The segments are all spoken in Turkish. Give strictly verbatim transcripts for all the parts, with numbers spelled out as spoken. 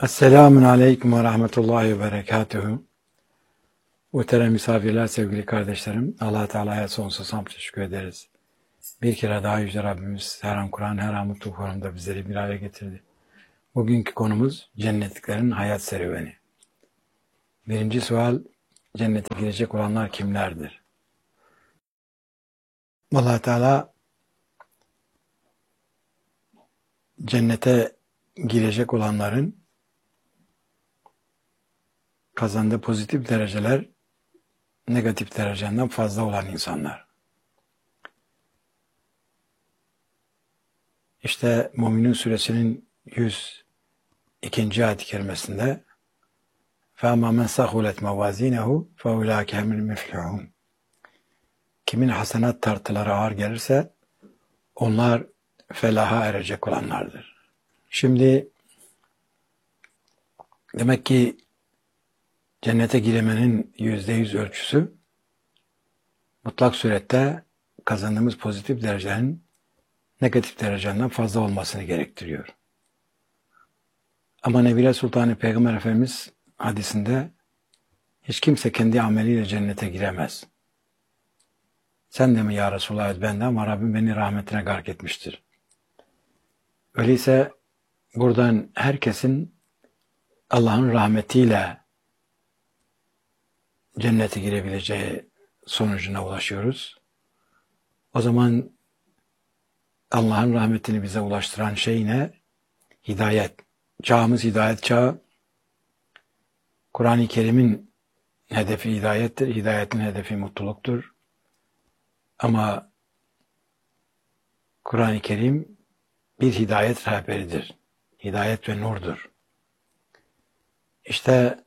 Esselamun Aleyküm ve Rahmetullahi ve Berekatuhu. Muhterem misafirler, sevgili kardeşlerim, Allah Teala'ya sonsuz hamd teşekkür ederiz. Bir kere daha Yüce Rabbimiz her an Kur'an, her an mutlu forumda bizleri bir araya getirdi. Bugünkü konumuz cennetliklerin hayat serüveni. Birinci sual, cennete girecek olanlar kimlerdir? Allah Teala cennete girecek olanların kazandığı pozitif dereceler negatif derecenden fazla olan insanlar. İşte Müminun suresinin yüz ikinci ayet-i kerimesinde فَاَمَا مَنْ سَخُلَتْ مَوَازِينَهُ فَاُولَٰئِكَ هُمُ الْمُفْلِحُونَ. Kimin hasenat tartıları ağır gelirse onlar felaha erecek olanlardır. Şimdi demek ki cennete giremenin yüzde yüz ölçüsü mutlak surette kazandığımız pozitif derecenin negatif derecenden fazla olmasını gerektiriyor. Ama Nebile Sultanı Peygamber Efendimiz hadisinde hiç kimse kendi ameliyle cennete giremez. Sen de mi ya Resulallah? Ben de, ama Rabbim beni rahmetine gark etmiştir. Öyleyse buradan herkesin Allah'ın rahmetiyle cennete girebileceği sonucuna ulaşıyoruz. O zaman Allah'ın rahmetini bize ulaştıran şey ne? Hidayet. Çağımız hidayet çağı. Kur'an-ı Kerim'in hedefi hidayettir. Hidayetin hedefi mutluluktur. Ama Kur'an-ı Kerim bir hidayet rehberidir. Hidayet ve nurdur. İşte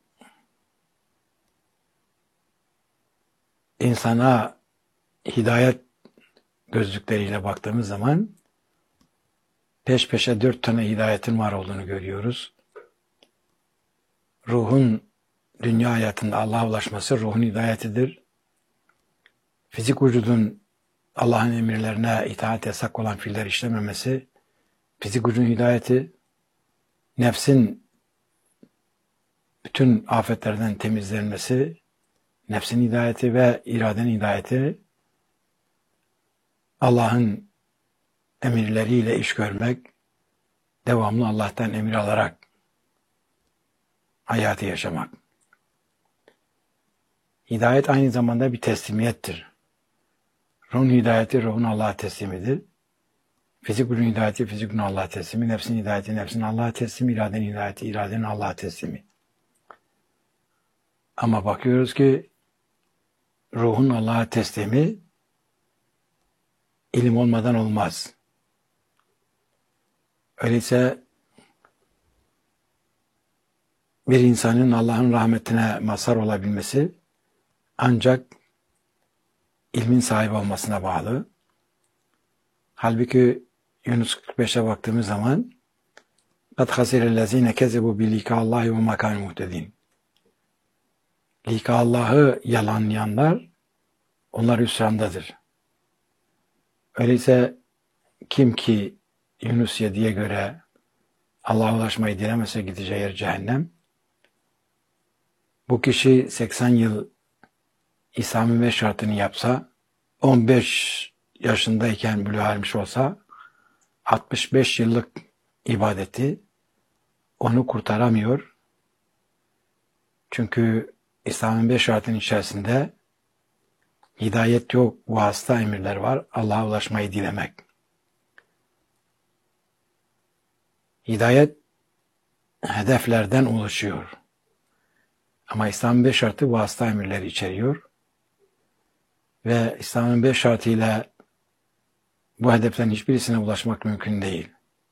insana hidayet gözlükleriyle baktığımız zaman peş peşe dört tane hidayetin var olduğunu görüyoruz. Ruhun dünya hayatında Allah'a ulaşması ruhun hidayetidir. Fizik vücudun Allah'ın emirlerine itaat yasak olan fiiller işlememesi fizik vücudun hidayeti. Nefsin bütün afetlerden temizlenmesi nefsin hidayeti ve iradenin hidayeti. Allah'ın emirleriyle iş görmek, devamlı Allah'tan emir alarak hayatı yaşamak. Hidayet aynı zamanda bir teslimiyettir. Ruhun hidayeti ruhun Allah'a teslimidir. Fizik ruhun hidayeti fizik ruhun Allah'a teslimi, nefsin hidayeti nefsin Allah'a teslimi, iradenin hidayeti iradenin Allah'a teslimi. Ama bakıyoruz ki ruhun Allah'a teslimi ilim olmadan olmaz. Öyleyse bir insanın Allah'ın rahmetine mazhar olabilmesi ancak ilmin sahibi olmasına bağlı. Halbuki Yunus kırk beşe baktığımız zaman قَدْ خَسِرَ الَّذ۪ينَ كَذَبُوا بِلِقَاءِ اللّٰهِ وَمَا كَانُوا مُهْتَد۪ينَ. Lika Allah'ı yalanlayanlar onlar hüsrandadır. Öyleyse kim ki Yunus yediye göre Allah'a ulaşmayı dilemese gideceği yer cehennem. Bu kişi seksen yıl İslam'ın beş şartını yapsa, on beş yaşındayken bülüğ ermiş olsa, altmış beş yıllık ibadeti onu kurtaramıyor. Çünkü İslam'ın beş şartının içerisinde hidayet yok, vasıta emirler var. Allah'a ulaşmayı dilemek. Hidayet hedeflerden oluşuyor. Ama İslam'ın beş şartı vasıta emirleri içeriyor. Ve İslam'ın beş şartıyla bu hedeflerin hiçbirisine ulaşmak mümkün değil.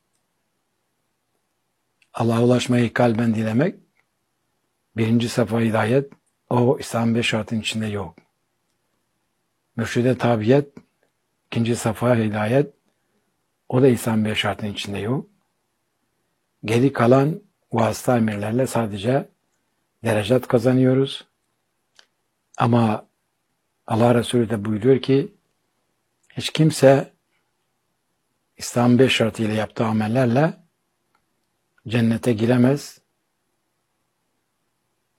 Allah'a ulaşmayı kalben dilemek, birinci safa hidayet, o İslam'ın beş şartının içinde yok. Mürşide tabiyet, ikinci safa hidayet, o da İslam'ın beş şartının içinde yok. Geri kalan vasıta emirlerle sadece derecat kazanıyoruz. Ama Allah Resulü de buyuruyor ki hiç kimse İslam'ın beş şartıyla yaptığı amellerle cennete giremez.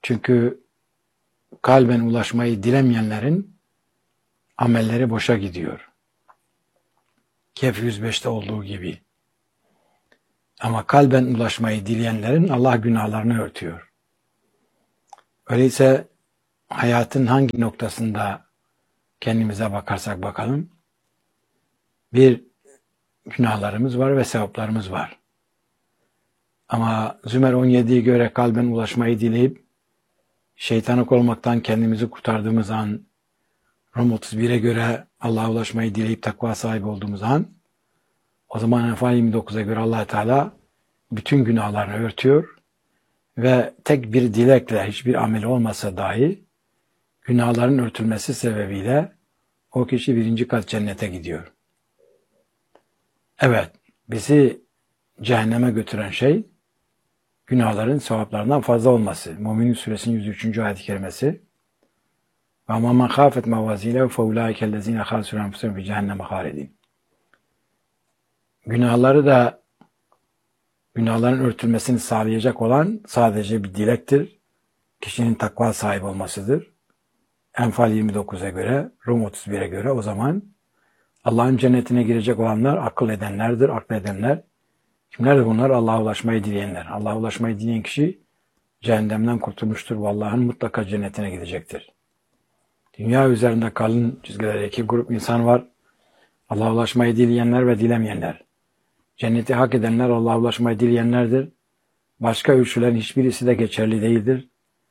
Çünkü kalben ulaşmayı dilemeyenlerin amelleri boşa gidiyor. Kehf yüz beşte olduğu gibi. Ama kalben ulaşmayı dileyenlerin Allah günahlarını örtüyor. Öyleyse hayatın hangi noktasında kendimize bakarsak bakalım, bir günahlarımız var ve sevaplarımız var. Ama Zümer on yediye göre kalben ulaşmayı dileyip şeytanlık olmaktan kendimizi kurtardığımız an, Rum otuz bire göre Allah'a ulaşmayı dileyip takva sahibi olduğumuz an, o zaman Enfal yirmi dokuza göre Allah Teala bütün günahlarını örtüyor ve tek bir dilekle hiçbir amel olmasa dahi günahların örtülmesi sebebiyle o kişi birinci kat cennete gidiyor. Evet, bizi cehenneme götüren şey günahların sevaplarından fazla olması. Mü'minin suresinin yüz üçüncü ayet-i kerimesi. Ve amma men khafet mevazînehu fe ulaikellezîne khâsirû enfusehum fî cehenneme hâlidîn. Günahları da günahların örtülmesini sağlayacak olan sadece bir dilektir. Kişinin takva sahibi olmasıdır. Enfal yirmi dokuza göre, Rum otuz bire göre o zaman Allah'ın cennetine girecek olanlar akıl edenlerdir, akledenler. Kimlerdir bunlar? Allah'a ulaşmayı dileyenler. Allah'a ulaşmayı dileyen kişi cehennemden kurtulmuştur ve Allah'ın mutlaka cennetine gidecektir. Dünya üzerinde kalın çizgilerde iki grup insan var. Allah'a ulaşmayı dileyenler ve dilemeyenler. Cenneti hak edenler Allah'a ulaşmayı dileyenlerdir. Başka ölçülerin hiçbirisi de geçerli değildir.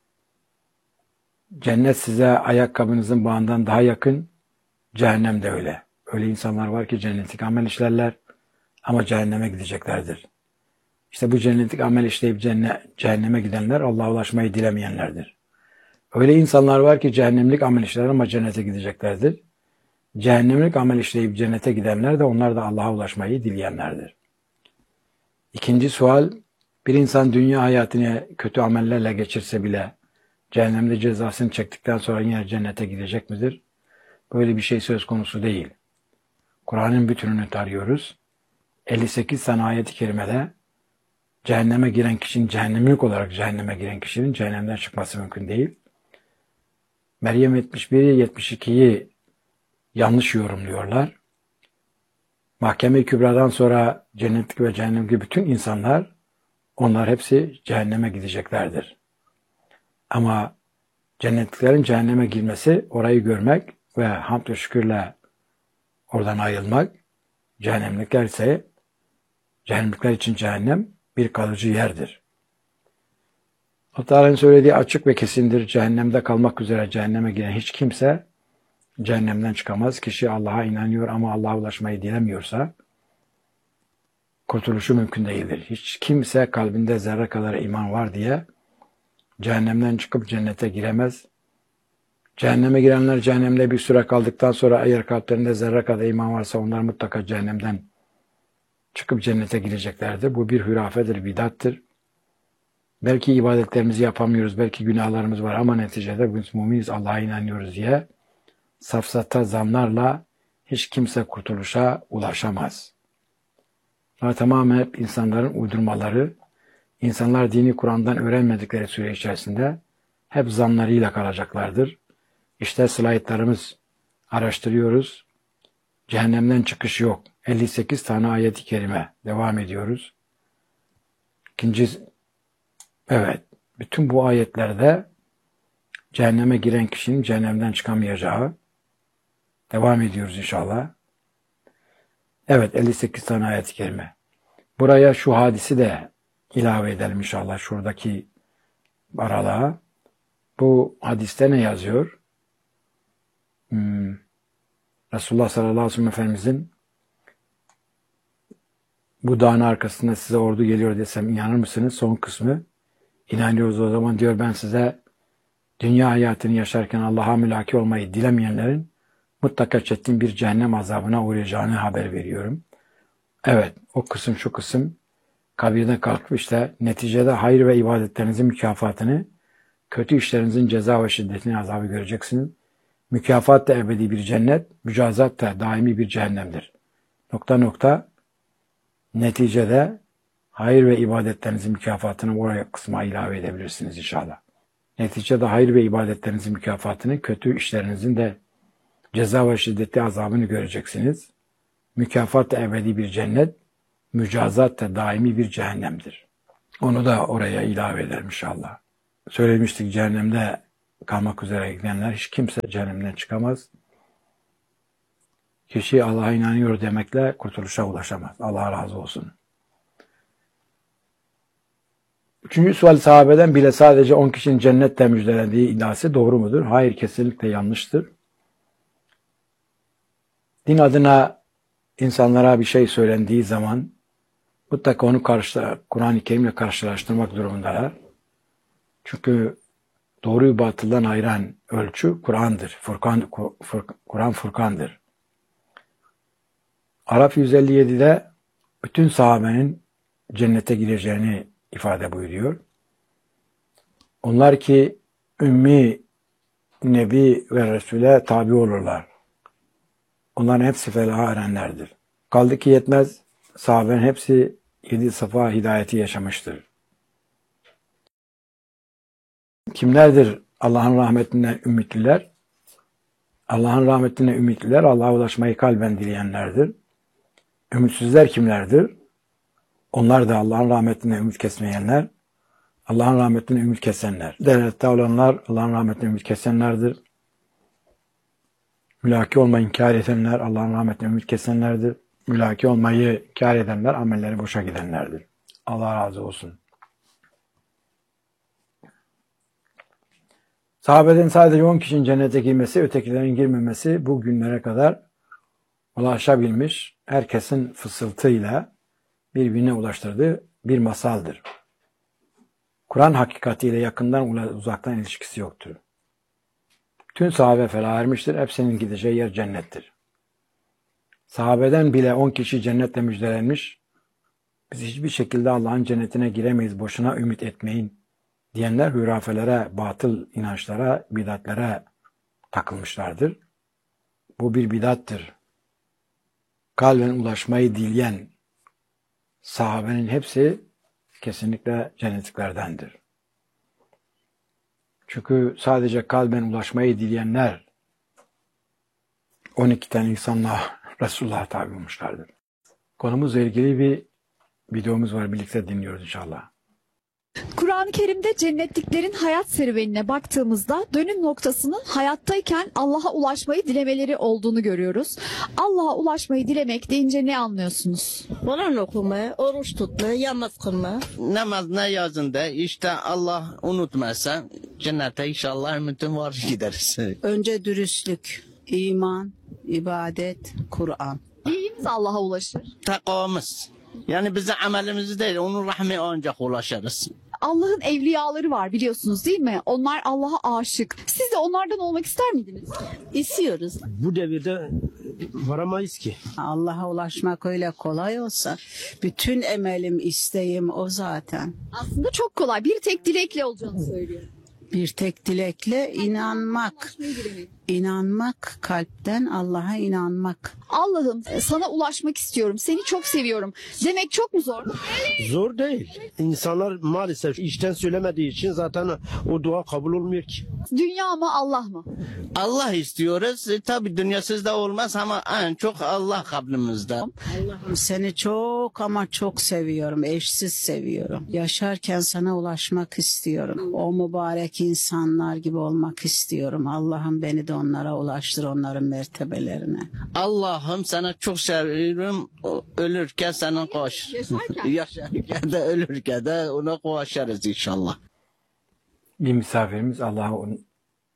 Cennet size ayakkabınızın bağından daha yakın, cehennem de öyle. Öyle insanlar var ki cennetlik amel işlerler ama cehenneme gideceklerdir. İşte bu cennetlik amel işleyip cehenneme gidenler Allah'a ulaşmayı dilemeyenlerdir. Öyle insanlar var ki cehennemlik amel işler ama cennete gideceklerdir. Cehennemlik amel işleyip cennete gidenler de onlar da Allah'a ulaşmayı dileyenlerdir. İkinci sual, bir insan dünya hayatını kötü amellerle geçirse bile cehennemde cezasını çektikten sonra yine cennete gidecek midir? Böyle bir şey söz konusu değil. Kur'an'ın bütününü tarıyoruz. elli sekiz tane ayet-i kerimede cehenneme giren kişinin, cehennemlik olarak cehenneme giren kişinin cehennemden çıkması mümkün değil. Meryem yetmiş bir yetmiş ikiyi yanlış yorumluyorlar. Mahkeme-i Kübra'dan sonra cennetlik ve cehennemlik bütün insanlar, onlar hepsi cehenneme gideceklerdir. Ama cennetliklerin cehenneme girmesi, orayı görmek ve hamd ve şükürle oradan ayrılmak, cehennemlikler ise, cehennemlikler için cehennem bir kalıcı yerdir. Allah Teala'nın söylediği açık ve kesindir. Cehennemde kalmak üzere cehenneme giren hiç kimse cehennemden çıkamaz. Kişi Allah'a inanıyor ama Allah'a ulaşmayı dilemiyorsa kurtuluşu mümkün değildir. Hiç kimse kalbinde zerre kadar iman var diye cehennemden çıkıp cennete giremez. Cehenneme girenler cehennemde bir süre kaldıktan sonra eğer kalplerinde zerre kadar iman varsa onlar mutlaka cehennemden çıkıp cennete gireceklerdir. Bu bir hürafedir, bidattır. Belki ibadetlerimizi yapamıyoruz, belki günahlarımız var ama neticede biz müminiz, Allah'a inanıyoruz diye safsata zanlarla hiç kimse kurtuluşa ulaşamaz. Ama tamamen hep insanların uydurmaları, insanlar dini Kur'an'dan öğrenmedikleri süre içerisinde hep zanlarıyla kalacaklardır. İşte slaytlarımız, araştırıyoruz. Cehennemden çıkış yok. elli sekiz tane ayet-i kerime. Devam ediyoruz. İkinci, evet, bütün bu ayetlerde cehenneme giren kişinin cehennemden çıkamayacağı. Devam ediyoruz inşallah. Evet, elli sekiz tane ayet-i kerime. Buraya şu hadisi de ilave edelim inşallah, şuradaki aralığa. Bu hadiste ne yazıyor? Hmm. Resulullah sallallahu aleyhi ve sellem Efendimizin bu dağın arkasında size ordu geliyor desem inanır mısınız? Son kısmı inanıyoruz o zaman diyor, ben size dünya hayatını yaşarken Allah'a mülaki olmayı dilemeyenlerin mutlaka çetin bir cehennem azabına uğrayacağını haber veriyorum. Evet, o kısım şu kısım kabirden kalkıp işte neticede hayır ve ibadetlerinizin mükafatını, kötü işlerinizin ceza ve şiddetini, azabı göreceksiniz. Mükafat da ebedi bir cennet, mücazat da daimi bir cehennemdir. Nokta nokta neticede hayır ve ibadetlerinizin mükafatını oraya kısma ilave edebilirsiniz inşallah. Neticede hayır ve ibadetlerinizin mükafatını, kötü işlerinizin de ceza ve şiddetli azabını göreceksiniz. Mükafat da ebedi bir cennet, mücazat da daimi bir cehennemdir. Onu da oraya ilave ederim inşallah. Söylemiştik, cehennemde kalmak üzere gidenler hiç kimse cehennemden çıkamaz. Kişi Allah'a inanıyor demekle kurtuluşa ulaşamaz. Allah razı olsun. Üçüncü sual, sahabeden bile sadece on kişinin cennetle müjdelendiği iddiası doğru mudur? Hayır, kesinlikle yanlıştır. Din adına insanlara bir şey söylendiği zaman mutlaka onu Kur'an-ı Kerim'le karşılaştırmak durumundalar. Çünkü doğruyu batıldan ayıran ölçü Kur'an'dır. Furkan, Kur'an Furkan'dır. Araf yüz elli yedi'de bütün sahabenin cennete gireceğini ifade buyuruyor. Onlar ki ümmi, nebi ve Resul'e tabi olurlar. Onların hepsi felaha erenlerdir. Kaldı ki yetmez, sahabenin hepsi yedi safa hidayeti yaşamıştır. Kimlerdir Allah'ın rahmetinden ümitliler? Allah'ın rahmetinden ümitliler, Allah'a ulaşmayı kalben dileyenlerdir. Ümitsizler kimlerdir? Onlar da Allah'ın rahmetinden ümit kesmeyenler, Allah'ın rahmetinden ümit kesenler. Devlette olanlar Allah'ın rahmetinden ümit kesenlerdir. Mülaki olmayı inkar edenler Allah'ın rahmetinden ümit kesenlerdir. Mülaki olmayı inkar edenler amelleri boşa gidenlerdir. Allah razı olsun. Sahabeden sadece on kişinin cennete girmesi, ötekilerin girmemesi bu günlere kadar ulaşabilmiş, herkesin fısıltıyla birbirine ulaştırdığı bir masaldır. Kur'an hakikatiyle yakından uzaktan ilişkisi yoktur. Tüm sahabe felah ermiştir, hepsinin gideceği yer cennettir. Sahabeden bile on kişi cennetle müjdelenmiş, biz hiçbir şekilde Allah'ın cennetine giremeyiz, boşuna ümit etmeyin diyenler hürafelere, batıl inançlara, bidatlere takılmışlardır. Bu bir bidattır. Kalben ulaşmayı dileyen sahabenin hepsi kesinlikle cennetliklerdendir. Çünkü sadece kalben ulaşmayı dileyenler on iki tane insanla Resulullah'a tabi olmuşlardır. Konumuzla ilgili bir videomuz var, birlikte dinliyoruz inşallah. Kur'an-ı Kerim'de cennetliklerin hayat serüvenine baktığımızda dönüm noktasının hayattayken Allah'a ulaşmayı dilemeleri olduğunu görüyoruz. Allah'a ulaşmayı dilemek deyince ne anlıyorsunuz? Kur'an okuma, oruç tutma, namaz kılma. Namaz ne yazında işte Allah unutmazsa cennete inşallah ümitim var gideriz. Önce dürüstlük, iman, ibadet, Kur'an. Neyimiz Allah'a ulaşır? Takvamız. Yani bize amelimizi değil, onun rahmi ancak ulaşırız. Allah'ın evliyaları var biliyorsunuz değil mi? Onlar Allah'a aşık. Siz de onlardan olmak ister miydiniz? İstiyoruz. Bu devirde varamayız ki. Allah'a ulaşmak öyle kolay olsa, bütün emelim, isteğim o zaten. Aslında çok kolay. Bir tek dilekle olacağını söylüyor. Bir tek dilekle inanmak. İnanmak, kalpten Allah'a inanmak. Allah'ım sana ulaşmak istiyorum. Seni çok seviyorum. Demek çok mu zor? Zor değil. İnsanlar maalesef içten söylemediği için zaten o dua kabul olmuyor ki. Dünya mı Allah mı? Allah istiyoruz. E, tabii dünyasız da olmaz ama en çok Allah kablimizde. Allah'ım seni çok ama çok seviyorum. Eşsiz seviyorum. Yaşarken sana ulaşmak istiyorum. O mübarek insanlar gibi olmak istiyorum. Allah'ım beni de onlara ulaştır, onların mertebelerine. Allah'ım sana çok seviyorum. O- Ölürken sana koş. Yaşarken. Yaşarken de ölürken de ona koşarız inşallah. Bir misafirimiz Allah'ı un-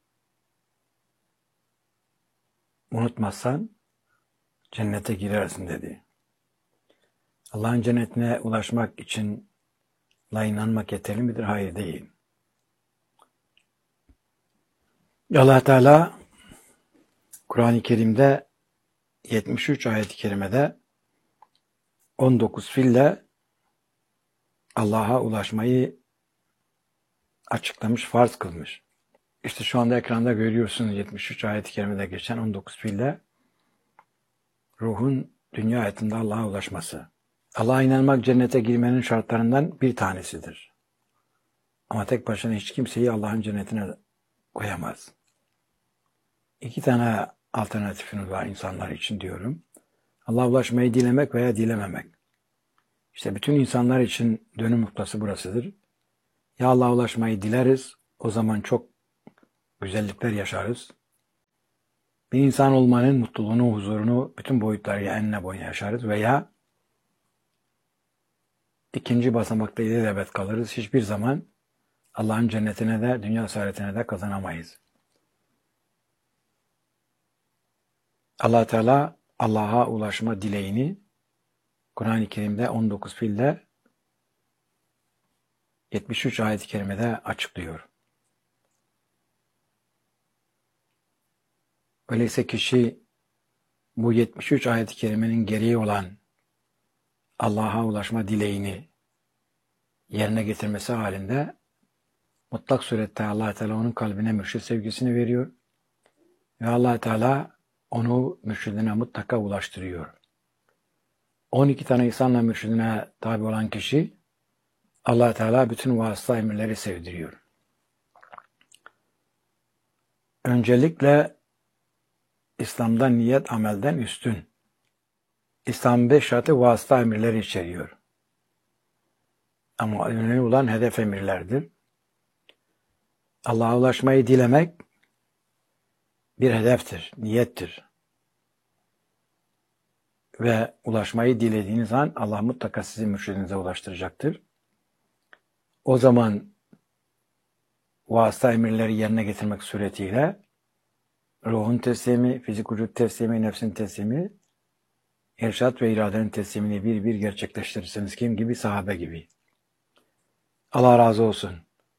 unutmazsan cennete girersin dedi. Allah'ın cennetine ulaşmak için la inanmak yeterli midir? Hayır, değil. Allah Teala Kur'an-ı Kerim'de yetmiş üç ayet-i kerimede on dokuz fiille Allah'a ulaşmayı açıklamış, farz kılmış. İşte şu anda ekranda görüyorsunuz yetmiş üç ayet-i kerimede geçen on dokuz fiille ruhun dünya hayatında Allah'a ulaşması. Allah'a inanmak cennete girmenin şartlarından bir tanesidir. Ama tek başına hiç kimseyi Allah'ın cennetine koyamaz. İki tane alternatifiniz var insanlar için diyorum. Allah'a ulaşmayı dilemek veya dilememek. İşte bütün insanlar için dönüm noktası burasıdır. Ya Allah'a ulaşmayı dileriz, o zaman çok güzellikler yaşarız. Bir insan olmanın mutluluğunu, huzurunu bütün boyutlarıyla enine boyuna yaşarız veya ikinci basamakta ilelebet kalırız. Hiçbir zaman Allah'ın cennetine de, dünya saaretine de kazanamayız. Allah Teala Allah'a ulaşma dileğini Kur'an-ı Kerim'de on dokuz fiilde yetmiş üç ayet-i kerimede açıklıyor. Öyleyse kişi bu yetmiş üç ayet-i kerimenin gereği olan Allah'a ulaşma dileğini yerine getirmesi halinde mutlak surette Allah Teala onun kalbine mürşid sevgisini veriyor ve Allah Teala onu mürşidine mutlaka ulaştırıyor. on iki tane insanla mürşidine tabi olan kişi Allah Teala bütün vasıta emirleri sevdiriyor. Öncelikle İslam'da niyet amelden üstün. İslam'ın beş şartı vasıta emirleri içeriyor. Ama önemli olan hedef emirlerdir. Allah'a ulaşmayı dilemek bir hedeftir, niyettir. Ve ulaşmayı dilediğiniz an Allah mutlaka sizi mürşidinize ulaştıracaktır. O zaman vasıta emirleri yerine getirmek suretiyle ruhun teslimi, fizik vücut teslimi, nefsin teslimi, irşat ve iradenin teslimini bir bir gerçekleştirirseniz kim gibi? Sahabe gibi. Allah razı olsun.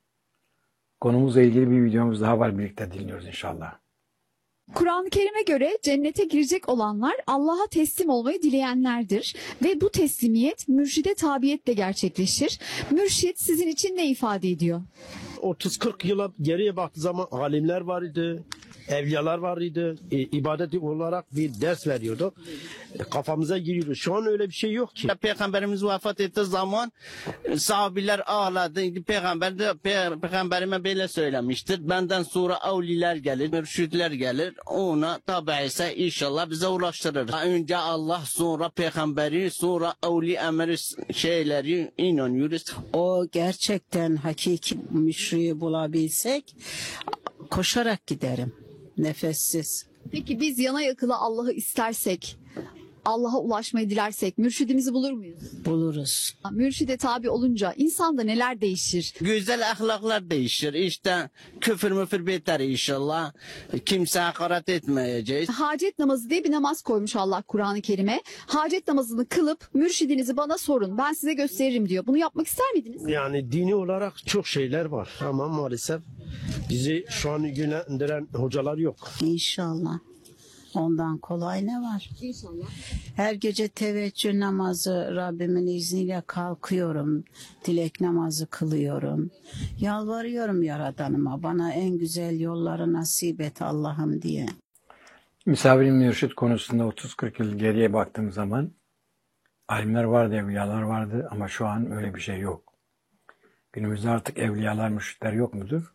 Konumuzla ilgili bir videomuz daha var, birlikte dinliyoruz inşallah. Kur'an-ı Kerim'e göre cennete girecek olanlar Allah'a teslim olmayı dileyenlerdir ve bu teslimiyet mürşide tabiyetle gerçekleşir. Mürşid sizin için ne ifade ediyor? otuz kırk yıla geriye baktığı zaman alimler var idi, evliyalar var idi, e, ibadeti olarak bir ders veriyordu. E, kafamıza giriyordu. Şu an öyle bir şey yok ki. Peygamberimiz vefat ettiği zaman sahabiler ağladı. Peygamber de Pey- peygamberime böyle söylemiştir. Benden sonra evliler gelir, mürşidler gelir. Ona tabi ise inşallah bize ulaştırır. Önce Allah, sonra peygamberi, sonra evli emri şeyleri inanıyoruz. O gerçekten hakiki müşriği bulabilsek koşarak giderim. Nefessiz. Peki biz yana yakıla Allah'ı istersek, Allah'a ulaşmayı dilersek mürşidimizi bulur muyuz? Buluruz. Mürşide tabi olunca insanda neler değişir? Güzel ahlaklar değişir. İşte küfür müfür biter inşallah. Kimse hakaret etmeyeceğiz. Hacet namazı diye bir namaz koymuş Allah Kur'an-ı Kerim'e. Hacet namazını kılıp mürşidinizi bana sorun, ben size gösteririm diyor. Bunu yapmak ister miydiniz? Yani dini olarak çok şeyler var ama maalesef bizi şu an yönlendiren hocalar yok. İnşallah. Ondan kolay ne var? İnşallah. Her gece teveccüh namazı Rabbimin izniyle kalkıyorum. Dilek namazı kılıyorum. Yalvarıyorum Yaradanıma bana en güzel yolları nasip et Allah'ım diye. Misafirin mürşid konusunda otuz kırk yıl geriye baktığım zaman alimler vardı, evliyalar vardı ama şu an öyle bir şey yok. Günümüzde artık evliyalar, mürşitler yok mudur?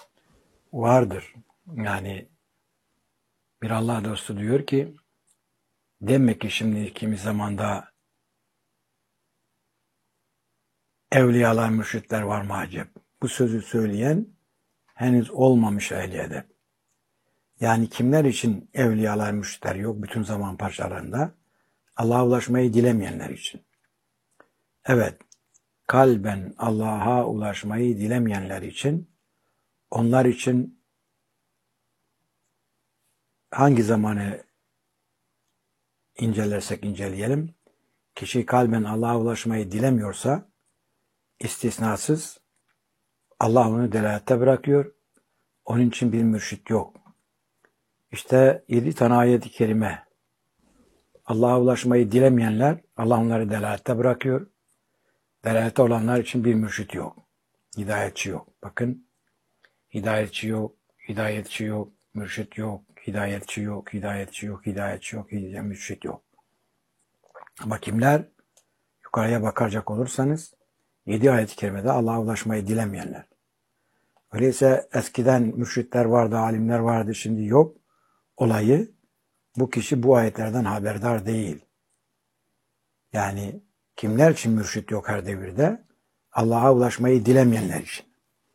Vardır. Yani bir Allah dostu diyor ki, demek ki şimdi kimi zamanda evliyalar, mürşitler var mı acep? Bu sözü söyleyen henüz olmamış ehli edep. Yani kimler için evliyalar, mürşitler yok bütün zaman parçalarında? Allah'a ulaşmayı dilemeyenler için. Evet, kalben Allah'a ulaşmayı dilemeyenler için, onlar için hangi zamanı incelersek inceleyelim, kişi kalben Allah'a ulaşmayı dilemiyorsa, istisnasız Allah onu delalette bırakıyor. Onun için bir mürşit yok. İşte yedi tane ayet-i kerime. Allah'a ulaşmayı dilemeyenler, Allah onları delalette bırakıyor. Delalette olanlar için bir mürşit yok. Hidayetçi yok. Bakın, hidayetçi yok, hidayetçi yok, mürşit yok, hidayetçi yok, hidayetçi yok, hidayetçi yok, hidayetçi mürşit yok. Ama kimler? Yukarıya bakacak olursanız, yedi ayet-i kerimede Allah'a ulaşmayı dilemeyenler. Öyleyse eskiden mürşitler vardı, alimler vardı, şimdi yok. Olayı bu kişi bu ayetlerden haberdar değil. Yani kimler için mürşit yok her devirde? Allah'a ulaşmayı dilemeyenler için.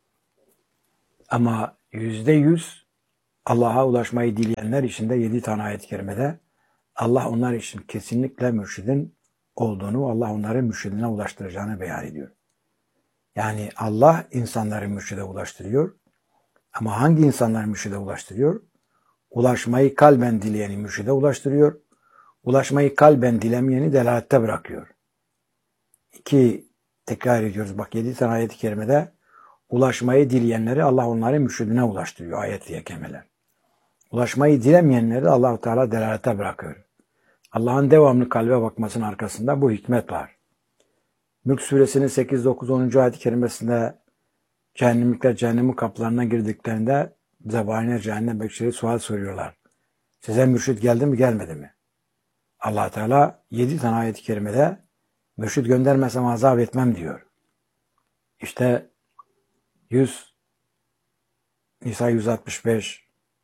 Ama yüzde yüz Allah'a ulaşmayı dileyenler için de yedi tane ayet-i kerimede Allah onlar için kesinlikle mürşidin olduğunu, Allah onları mürşidine ulaştıracağını beyan ediyor. Yani Allah insanları mürşide ulaştırıyor. Ama hangi insanları mürşide ulaştırıyor? Ulaşmayı kalben dileyeni mürşide ulaştırıyor. Ulaşmayı kalben dilemeyeni delalette bırakıyor. İki, tekrar ediyoruz. Bak yedi tane ayet-i kerimede ulaşmayı dileyenleri Allah onları mürşidine ulaştırıyor. Ayet-i yekemeler. Ulaşmayı dilemeyenleri Allah-u Teala delalete bırakıyor. Allah'ın devamlı kalbe bakmasının arkasında bu hikmet var. Mülk suresinin sekiz, dokuz, onuncu ayet-i kerimesinde cehennemlikler cehennemin kapılarına girdiklerinde zebaniler cehennem bekçileri sual soruyorlar. Size mürşit geldi mi gelmedi mi? Allah Teala yedi tane ayet-i kerimede mürşit göndermesem azap etmem diyor. İşte yüz, Nisa yüz altmış beş,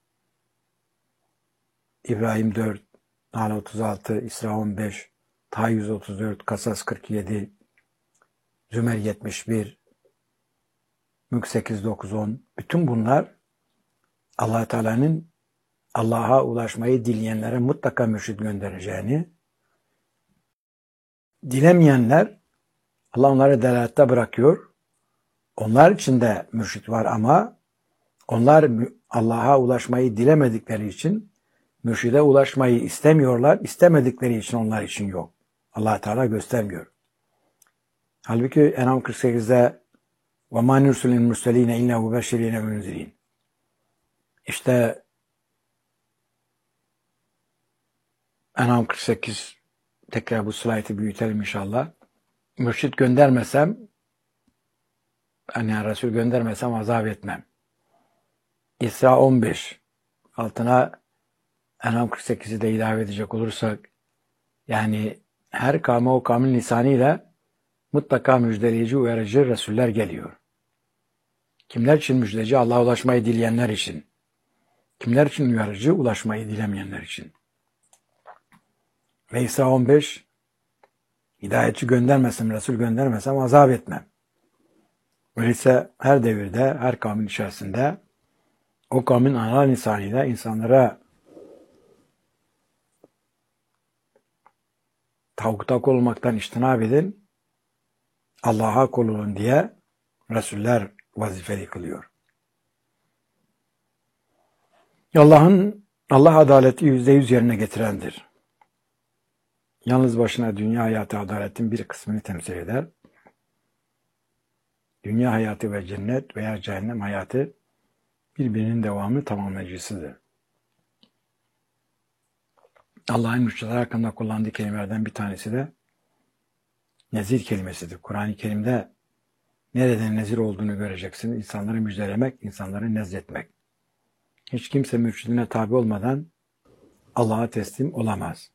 İbrahim dört, Nahl otuz altı, İsra on beş, Taha yüz otuz dört, Kasas kırk yedi, Zümer yetmiş bir, Mülk sekiz, dokuz, on. Bütün bunlar Allah Teala'nın Allah'a ulaşmayı dileyenlere mutlaka mürşid göndereceğini, dilemeyenler Allah onları delalette bırakıyor. Onlar için de mürşid var ama onlar Allah'a ulaşmayı dilemedikleri için mürşide ulaşmayı istemiyorlar. İstemedikleri için onlar için yok. Allah Teala göstermiyor. Halbuki En'am kırk sekizde وَمَا نُرْسُلِ الْمُرْسَلِينَ اِلَّا مُبَشِّرِينَ وَمُنْذِرِينَ İşte En'am kırk sekiz, tekrar bu slaytı büyütelim inşallah. Mürşit göndermesem, yani Resul göndermesem azap etmem. İsra on beş, altına En'am kırk sekizi de ilave edecek olursak, yani her kavme o kavmin lisanıyla mutlaka müjdeleyici, uyarıcı Resuller geliyor. Kimler için müjdeci? Allah'a ulaşmayı dileyenler için. Kimler için uyarıcı? Ulaşmayı dilemeyenler için. Ve İsra on beş, hidayetçi göndermesem, Resul göndermesem azap etmem. Öyleyse her devirde, her kavmin içerisinde o kavmin ana lisanıyla insanlara tavukta kul olmaktan içtinab edin, Allah'a kul olun diye Resuller vazifeli kılıyor. Allah'ın Allah adaleti yüzde yüz yerine getirendir. Yalnız başına dünya hayatı adaletin bir kısmını temsil eder. Dünya hayatı ve cennet veya cehennem hayatı birbirinin devamlı tamamlayıcısıdır. Allah'ın mürşitler hakkında kullandığı kelimelerden bir tanesi de nezir kelimesidir. Kur'an-ı Kerim'de nereden nezir olduğunu göreceksin. İnsanları müjdelemek, insanları nezletmek. Hiç kimse mürşidine tabi olmadan Allah'a teslim olamaz.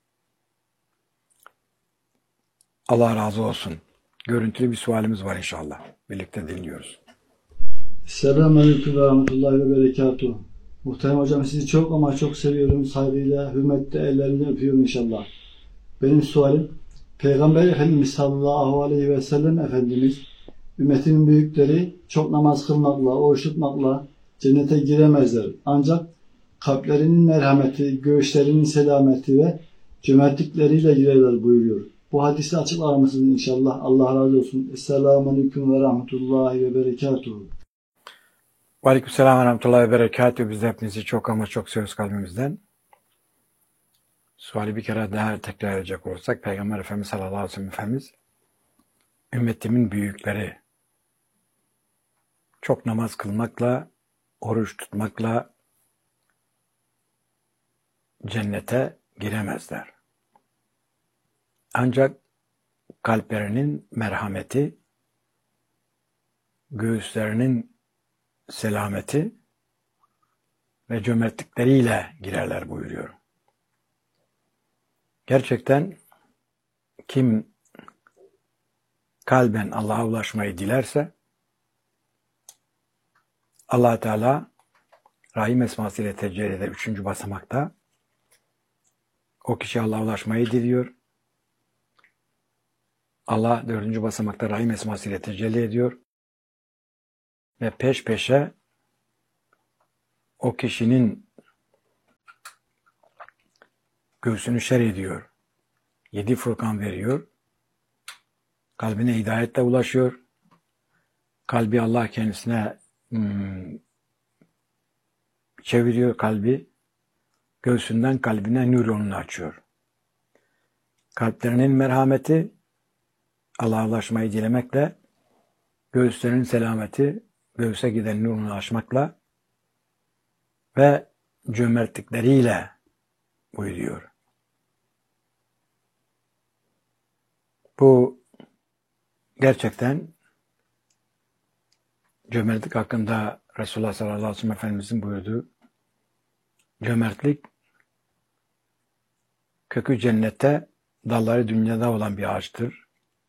Allah razı olsun. Görüntülü bir sualimiz var inşallah. Birlikte dinliyoruz. Selamünaleyküm ve rahmetullahi ve berekatuhu. Muhterem hocam, sizi çok ama çok seviyorum. Saygıyla, hürmetle ellerinden öpüyorum inşallah. Benim sualim, Peygamber Efendimiz sallallahu aleyhi ve sellem Efendimiz, ümmetinin büyükleri çok namaz kılmakla, oruç tutmakla cennete giremezler. Ancak kalplerinin merhameti, göğüslerinin selameti ve cömertlikleriyle girerler buyuruyor. Bu hadisi açıklar mısınız inşallah? Allah razı olsun. Esselamu ve rahmetullahi ve berekatuhu. Aleykümselam ve rahmetullahi ve berekatuhu. Biz de hepinizi çok ama çok seviyoruz kalbimizden. Suali bir kere daha tekrar edecek olursak, Peygamber Efendimiz sallallahu aleyhi ve sellem Efendimiz, ümmetimin büyükleri çok namaz kılmakla, oruç tutmakla cennete giremezler. Ancak kalplerinin merhameti, göğüslerinin selameti ve cömertlikleriyle girerler buyuruyor. Gerçekten kim kalben Allah'a ulaşmayı dilerse Allah Teala Rahim esması ile tecelli eder üçüncü basamakta. O kişi Allah'a ulaşmayı diliyor. Allah dördüncü basamakta Rahim esması ile tecelli ediyor. Ve peş peşe o kişinin göğsünü şer ediyor. Yedi Furkan veriyor. Kalbine hidayetle ulaşıyor. Kalbi Allah kendisine hmm, çeviriyor kalbi. Göğsünden kalbine nur yolunu açıyor. Kalplerinin merhameti Allah'a ulaşmayı dilemekle, göğüslerinin selameti göğüse giden nurunu açmakla ve cömertlikleriyle buyuruyor. Bu gerçekten cömertlik hakkında Resulullah sallallahu aleyhi ve sellem Efendimizin buyurduğu cömertlik kökü cennette, dalları dünyada olan bir ağaçtır.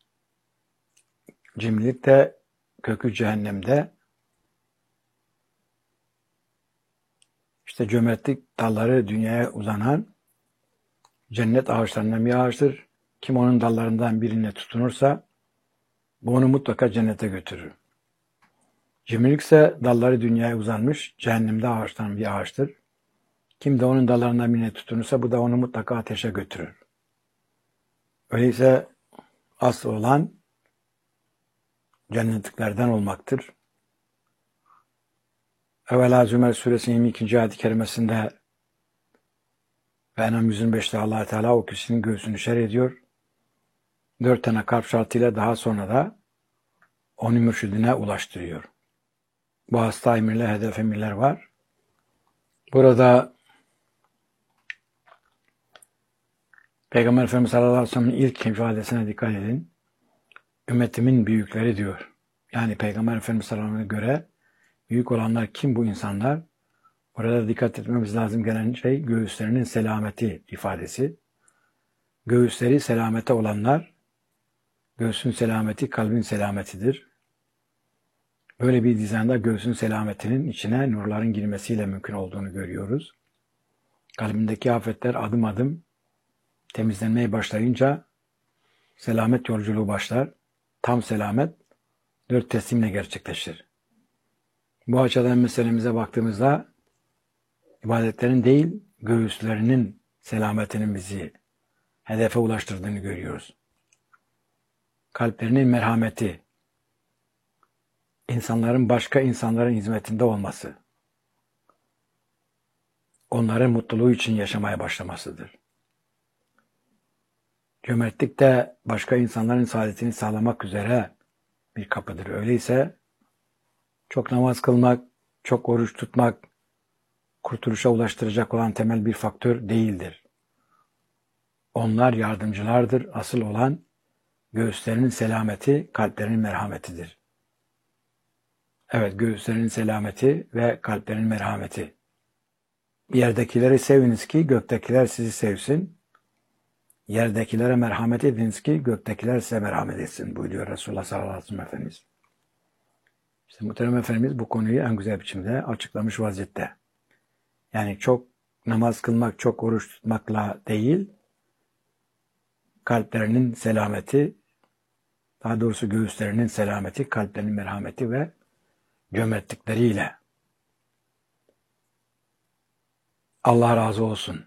Cimrilik de kökü cehennemde. İşte cömertlik dalları dünyaya uzanan cennet ağaçlarından bir ağaçtır. Kim onun dallarından birine tutunursa bu onu mutlaka cennete götürür. Cimrilik ise dalları dünyaya uzanmış cehennemde ağaçtan bir ağaçtır. Kim de onun dallarından birine tutunursa bu da onu mutlaka ateşe götürür. Öyleyse asıl olan cennetliklerden olmaktır. Evvela Zümer suresinin yirmi ikinci ayet-i kerimesinde ve Enam yüz yirmi beşte Allah Teala o kişinin göğsünü şer ediyor. Dört tane kalp şartıyla daha sonra da onu mürşidine ulaştırıyor. Bu hasta emirler, hedef emirler var. Burada Peygamber Efendimiz sallallahu aleyhi ve sellem'in ilk ifadesine dikkat edin. Ümmetimin büyükleri diyor. Yani Peygamber Efendimiz sallallahu aleyhi ve sellem'e göre büyük olanlar kim bu insanlar? Burada dikkat etmemiz lazım gelen şey göğüslerinin selameti ifadesi. Göğüsleri selamete olanlar, göğsün selameti kalbin selametidir. Böyle bir dizayında göğsün selametinin içine nurların girmesiyle mümkün olduğunu görüyoruz. Kalbindeki afetler adım adım temizlenmeye başlayınca selamet yolculuğu başlar. Tam selamet dört teslimle gerçekleşir. Bu açıdan meselemize baktığımızda ibadetlerin değil, göğüslerinin selametinin bizi hedefe ulaştırdığını görüyoruz. Kalplerinin merhameti, insanların başka insanların hizmetinde olması, onların mutluluğu için yaşamaya başlamasıdır. Cömertlik de başka insanların saadetini sağlamak üzere bir kapıdır. Öyleyse çok namaz kılmak, çok oruç tutmak, kurtuluşa ulaştıracak olan temel bir faktör değildir. Onlar yardımcılardır. Asıl olan göğüslerinin selameti, kalplerinin merhametidir. Evet, göğüslerinin selameti ve kalplerinin merhameti. Yerdekileri seviniz ki göktekiler sizi sevsin. Yerdekilere merhamet ediniz ki göktekiler size merhamet etsin buyuruyor Resulullah sallallahu aleyhi ve sellem Efendimiz. İşte muhterem Efendimiz bu konuyu en güzel biçimde açıklamış vaziyette. Yani çok namaz kılmak, çok oruç tutmakla değil, kalplerinin selameti, daha doğrusu göğüslerinin selameti, kalplerinin merhameti ve cömertlikleriyle. Allah razı olsun.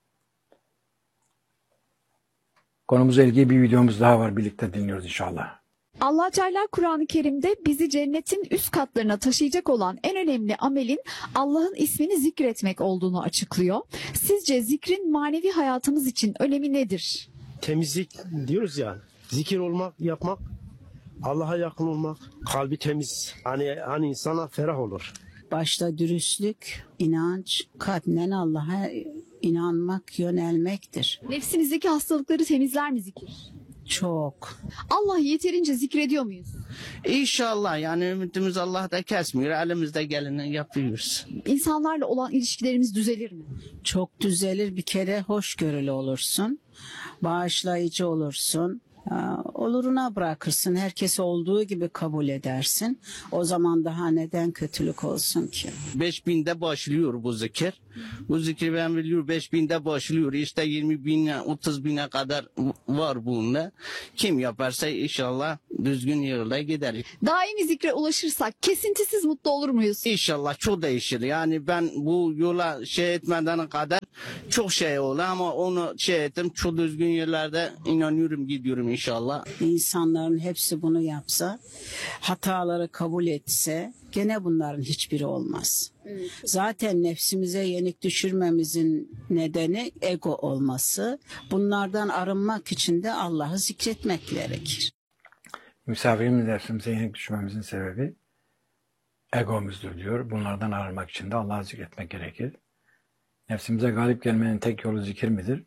Konumuzla ilgili bir videomuz daha var. Birlikte dinliyoruz inşallah. Allah Teala Kur'an-ı Kerim'de bizi cennetin üst katlarına taşıyacak olan en önemli amelin Allah'ın ismini zikretmek olduğunu açıklıyor. Sizce zikrin manevi hayatımız için önemi nedir? Temizlik diyoruz ya. Zikir olmak, yapmak, Allah'a yakın olmak, kalbi temiz. Hani hani insana ferah olur. Başta dürüstlük, inanç, kalpten Allah'a inanmak, yönelmektir. Nefsinizdeki hastalıkları temizler mi zikir? Çok. Allah'ı yeterince zikrediyor muyuz? İnşallah yani ümitimiz Allah'ta kesmiyor. Elimizde geleni yapıyoruz. İnsanlarla olan ilişkilerimiz düzelir mi? Çok düzelir. Bir kere hoşgörülü olursun. Bağışlayıcı olursun. Aa, oluruna bırakırsın. Herkes olduğu gibi kabul edersin. O zaman daha neden kötülük olsun ki? beş binde başlıyor bu zikir. Bu zikri ben biliyorum beş binde başlıyor. İşte yirmi bine, otuz bine kadar var bunda. Kim yaparsa inşallah düzgün yolda gider. Daimi zikre ulaşırsak kesintisiz mutlu olur muyuz? İnşallah çok değişir. Yani ben bu yola şey etmeden kadar çok şey oldu ama onu şey ettim. Çok düzgün yerlerde inanıyorum gidiyorum inşallah. İnsanların hepsi bunu yapsa, hataları kabul etse gene bunların hiçbiri olmaz. Zaten nefsimize yenik düşürmemizin nedeni ego olması. Bunlardan arınmak için de Allah'ı zikretmek gerekir. Misafirimiz nefsimize yenik düşmemizin sebebi egomuzdur diyor. Bunlardan arınmak için de Allah'ı zikretmek gerekir. Nefsimize galip gelmenin tek yolu zikir midir?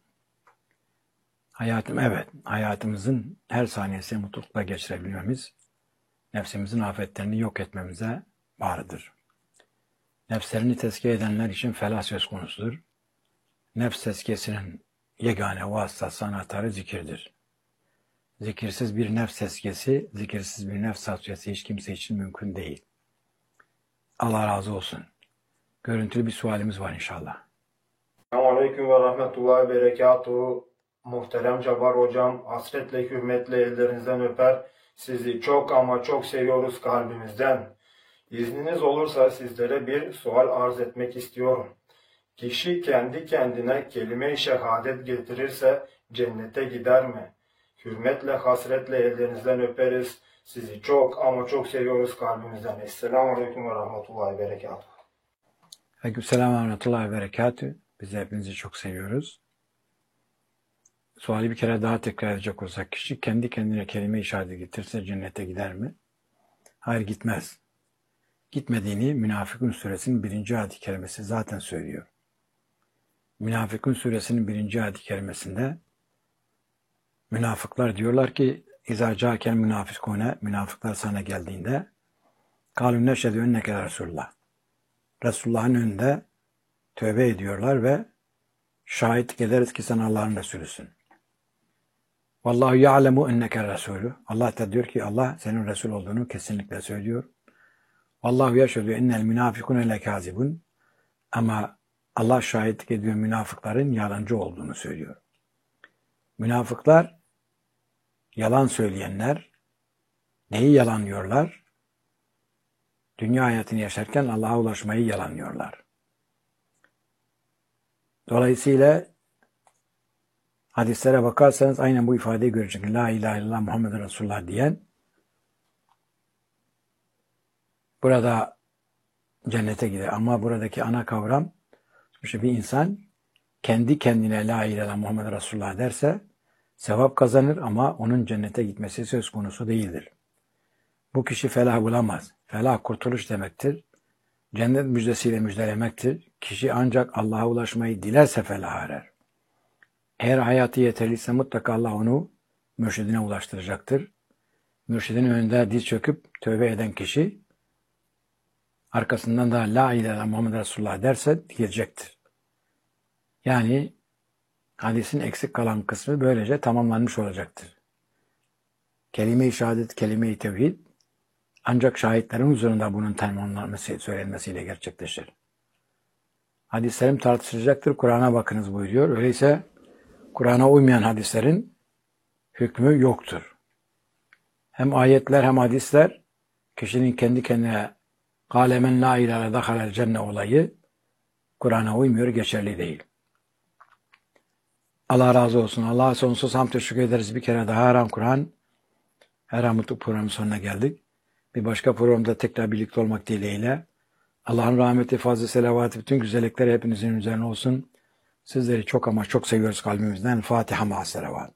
Hayatım, evet. Hayatımızın her saniyesini mutlulukla geçirebilmemiz, nefsimizin afetlerini yok etmemize bağlıdır. Nefslerini tezkiye edenler için felah söz konusudur. Nefs tezkiyesinin yegane vasıtası anahtarı zikirdir. Zikirsiz bir nefs tezkiyesi, zikirsiz bir nefs tasfiyesi hiç kimse için mümkün değil. Allah razı olsun. Görüntülü bir sualimiz var inşallah. Selamünaleyküm ve rahmetullahi ve berekatuhu. Muhterem Cabbar hocam, hasretle, hürmetle ellerinizden öper. Sizi çok ama çok seviyoruz kalbimizden. İzniniz olursa sizlere bir sual arz etmek istiyorum. Kişi kendi kendine kelime-i şehadet getirirse cennete gider mi? Hürmetle, hasretle ellerinizden öperiz. Sizi çok ama çok seviyoruz kalbimizden. Esselamu Aleyküm ve rahmetullahi ve berekatuhu. Aleykümselam ve rahmetullahi ve berekatuhu. Biz de hepinizi çok seviyoruz. Suali bir kere daha tekrar edecek olsak, kişi kendi kendine kelime-i şehadet getirse cennete gider mi? Hayır, gitmez. Gitmediğini Münafıkun suresinin birinci ayet-i kerimesi zaten söylüyor. Münafıkun suresinin birinci ayet-i kerimesinde münafıklar diyorlar ki İzâ câken münafıkûne, münafıklar sana geldiğinde kâlû neşhedü enneke Resulullah. Resulullah'ın önünde tövbe ediyorlar ve şahitlik ederiz ki sen Allah'ın Resulüsün. Vallahu ya'lemu enneke Resulü. Allah da diyor ki Allah senin Resul olduğunu kesinlikle söylüyor. Vallahu yeşhedü ennel münafıkûne lekâzibun. Ama Allah şahitlik ediyor münafıkların yalancı olduğunu söylüyor. Münafıklar yalan söyleyenler, neyi yalanlıyorlar? Dünya hayatını yaşarken Allah'a ulaşmayı yalanlıyorlar. Dolayısıyla hadislere bakarsanız aynen bu ifadeyi göreceksiniz. La ilahe illallah Muhammed Resulullah diyen burada cennete gider. Ama buradaki ana kavram işte bir insan kendi kendine la ilahe illallah Muhammed Resulullah derse sevap kazanır ama onun cennete gitmesi söz konusu değildir. Bu kişi felah bulamaz. Felah kurtuluş demektir. Cennet müjdesiyle müjdelemektir. Kişi ancak Allah'a ulaşmayı dilerse felaha erer. Eğer hayatı yeterliyse mutlaka Allah onu mürşidine ulaştıracaktır. Mürşidin önünde diz çöküp tövbe eden kişi arkasından da la ilahe illallah Muhammed Resulullah derse girecektir. Yani hadisin eksik kalan kısmı böylece tamamlanmış olacaktır. Kelime-i şehadet, kelime-i tevhid ancak şahitlerin huzurunda bunun tamamlanması, söylenmesiyle gerçekleşir. Hadislerim tartışılacaktır. Kur'an'a bakınız buyuruyor. Öyleyse Kur'an'a uymayan hadislerin hükmü yoktur. Hem ayetler hem hadisler kişinin kendi kendine kâlemen la ilahe dakhalel cenne olayı Kur'an'a uymuyor, geçerli değil. Allah razı olsun. Allah'a sonsuz hamd teşekkür ederiz. Bir kere daha Haram Kur'an, Her Mutlu programın sonuna geldik. Bir başka programda tekrar birlikte olmak dileğiyle. Allah'ın rahmeti, fazla selavatı, bütün güzellikleri hepinizin üzerine olsun. Sizleri çok ama çok seviyoruz kalbimizden. Fatiha ma'as selavat.